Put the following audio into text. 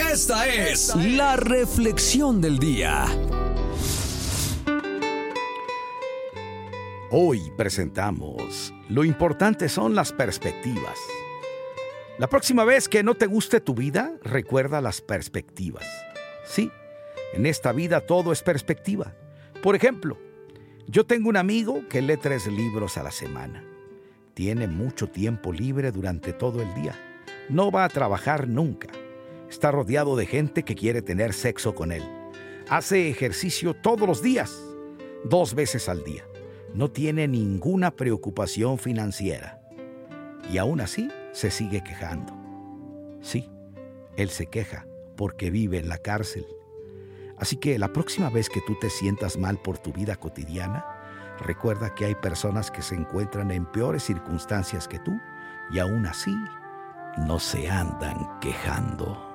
Esta es la reflexión del día. Hoy presentamos: lo importante son las perspectivas. La próxima vez que no te guste tu vida, recuerda las perspectivas. Sí, en esta vida todo es perspectiva. Por ejemplo, yo tengo un amigo que lee 3 libros a la semana. Tiene mucho tiempo libre durante todo el día. No va a trabajar nunca. Está rodeado de gente que quiere tener sexo con él. Hace ejercicio todos los días, 2 veces al día. No tiene ninguna preocupación financiera. Y aún así se sigue quejando. Sí, él se queja porque vive en la cárcel. Así que la próxima vez que tú te sientas mal por tu vida cotidiana, recuerda que hay personas que se encuentran en peores circunstancias que tú y aún así no se andan quejando.